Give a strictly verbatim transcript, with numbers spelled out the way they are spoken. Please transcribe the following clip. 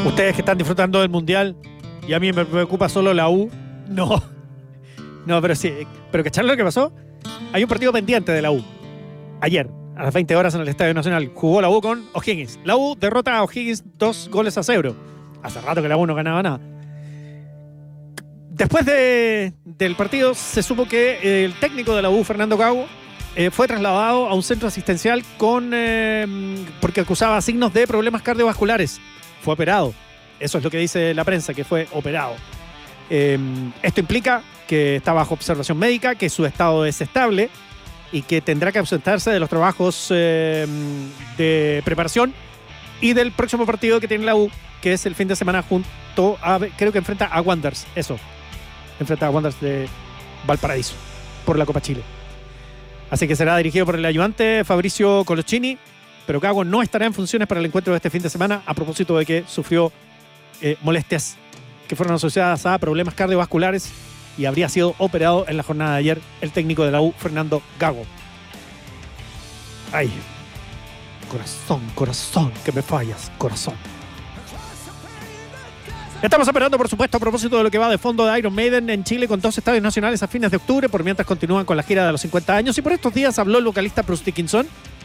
Ustedes que están disfrutando del Mundial y a mí me preocupa solo la U. No. No, pero sí. Pero ¿cacharon lo que pasó? Hay un partido pendiente de la U. Ayer, a las veinte horas en el Estadio Nacional, jugó la U con O'Higgins. La U derrota a O'Higgins dos goles a cero. Hace rato que la U no ganaba nada. Después de, del partido se supo que el técnico de la U, Fernando Gago, eh, fue trasladado a un centro asistencial con eh, porque acusaba signos de problemas cardiovasculares. Fue operado. Eso es lo que dice la prensa, que fue operado. Eh, esto implica que está bajo observación médica, que su estado es estable y que tendrá que ausentarse de los trabajos eh, de preparación y del próximo partido que tiene la U, que es el fin de semana junto a, creo que enfrenta a Wanderers, eso, enfrenta a Wanderers de Valparaíso por la Copa Chile. Así que será dirigido por el ayudante Fabricio Coloccini, pero Gago no estará en funciones para el encuentro de este fin de semana a propósito de que sufrió eh, molestias que fueron asociadas a problemas cardiovasculares y habría sido operado en la jornada de ayer el técnico de la U, Fernando Gago. Ay, corazón, corazón, que me fallas, corazón. Estamos esperando, por supuesto, a propósito de lo que va de fondo de Iron Maiden en Chile con dos estadios nacionales a fines de octubre, por mientras continúan con la gira de los cincuenta años. Y por estos días habló el vocalista Bruce Dickinson,